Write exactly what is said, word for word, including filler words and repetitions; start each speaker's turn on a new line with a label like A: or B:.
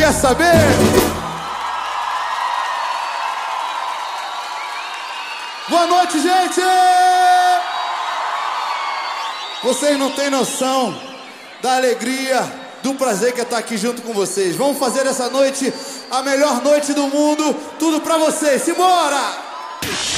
A: quer saber? Boa noite, gente! Vocês não têm noção da alegria, do prazer que é estar aqui junto com vocês. Vamos fazer essa noite a melhor noite do mundo. Tudo pra vocês. Simbora!